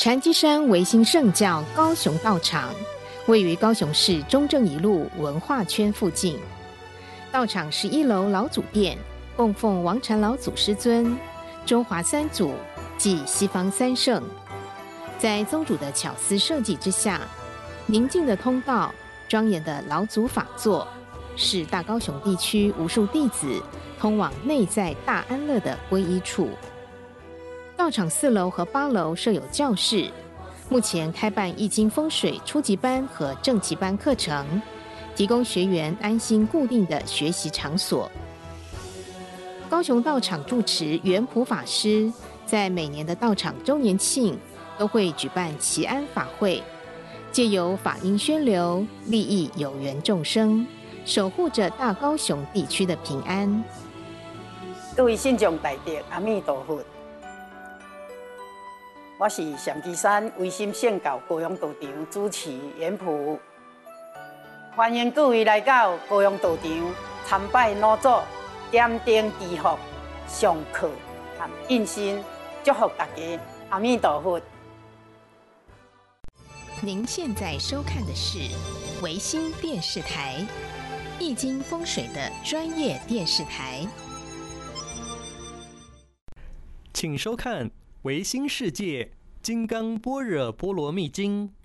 禅机山维新圣教高雄道场位于高雄市中正一路文化圈附近。道场是1楼老祖殿，供奉王禅老祖师尊、中华三祖及西方三圣。在宗主的巧思设计之下，宁静的通道、庄严的老祖法座，是大高雄地区无数弟子通往内在大安乐的皈依处。道场4楼和8楼设有教室，目前开办易经风水初级班和正级班课程，提供学员安心固定的学习场所。高雄道场住持圆普法师在每年的道场周年庆都会举办祈安法会，借由法音宣流，利益有缘众生，守护着大高雄地区的平安。 各位信众大德，阿弥陀佛。我是禅机山维新圣教高雄道场主持圆普，欢迎各位来到高雄道场参拜老祖，点灯祈福、上课和印心，祝福大家，阿弥陀佛。 您现在收看的是维新电视台，易经风水的专业电视台。 请收看《维新世界金刚般若波罗蜜经》。